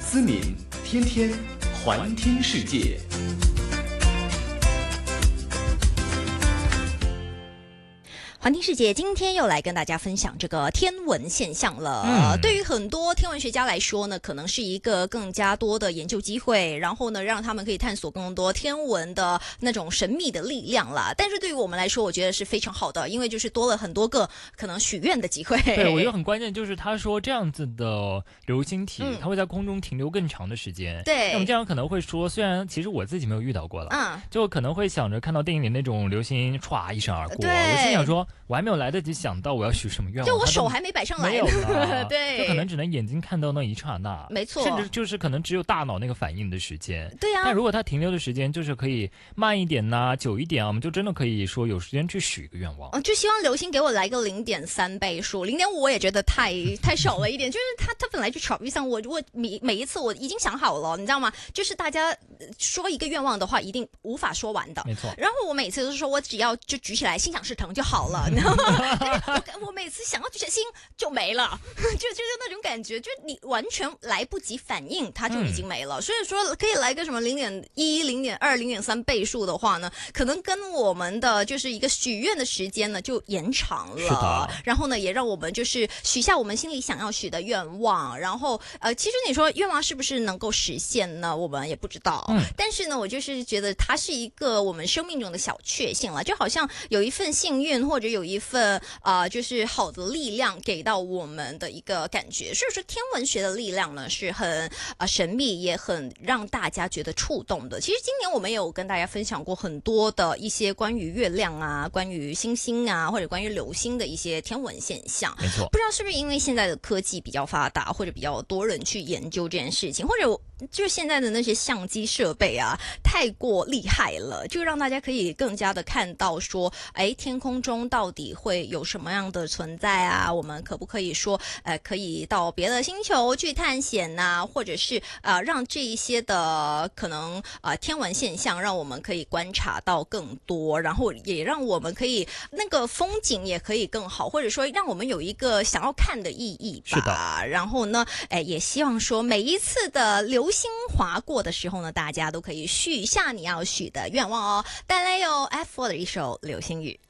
思敏，天天环听世界。 环听世界今天又来跟大家分享这个天文现象了。对于很多天文学家来说呢，可能是一个更加多的研究机会，然后呢，让他们可以探索更多天文的那种神秘的力量啦。但是对于我们来说，我觉得是非常好的，因为就是多了很多个可能许愿的机会。 对，我觉得很关键，就是他说这样子的流星体，它会在空中停留更长的时间。 对， 那我们这样可能会说，虽然其实我自己没有遇到过了，就可能会想着看到电影里那种流星歘一闪而过，我心想说，我还没有来得及想到我要许什么愿望， 就我手还没摆上来， 没有了对， 就可能只能眼睛看到那一刹那， 没错， 甚至就是可能只有大脑那个反应的时间。 对啊， 但如果它停留的时间就是可以慢一点呐，久一点啊，我们就真的可以说有时间去许一个愿望。 就希望流星给我来个0.3倍数，0.5我也觉得太少了一点。就是它本来就炒预算，我每一次我已经想好了，你知道吗？就是大家说一个愿望的话，一定无法说完的。 没错。 然后我每次都是说我只要就举起来，心想事成就好了，你知道吗？我每次想要举起来心就没了，就是那种感觉，就你完全来不及反应，它就已经没了。所以说可以来个什么0.1、0.2、0.3倍数的话呢，可能跟我们的就是一个许愿的时间呢就延长了。 是的。 然后呢，也让我们就是许下我们心里想要许的愿望。然后其实你说愿望是不是能够实现呢？我们也不知道。但是呢，我就是觉得它是一个我们生命中的小确幸了，就好像有一份幸运或者有一份就是好的力量给到我们的一个感觉。所以说天文学的力量呢是很神秘，也很让大家觉得触动的。其实今年我们有跟大家分享过很多的一些关于月亮啊、关于星星啊，或者关于流星的一些天文现象。 没错。 不知道是不是因为现在的科技比较发达，或者比较多人去研究这件事情，或者就是现在的那些相机设备啊太过厉害了，就让大家可以更加的看到说，天空中到底会有什么样的存在啊？我们可不可以说可以到别的星球去探险啊，或者是让这一些的可能天文现象让我们可以观察到更多，然后也让我们可以那个风景也可以更好，或者说让我们有一个想要看的意义吧。 是的。 然后呢也希望说每一次的流星划过的时候呢，大家都可以许下你要许的愿望哦。带来有 F4 的一首流星雨。